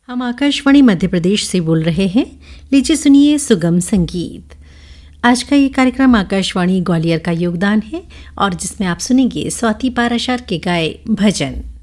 हम आकाशवाणी मध्य प्रदेश से बोल रहे हैं। लीजिए सुनिए सुगम संगीत। आज का ये कार्यक्रम आकाशवाणी ग्वालियर का योगदान है और जिसमें आप सुनेंगे स्वाति पाराशर के गाए भजन।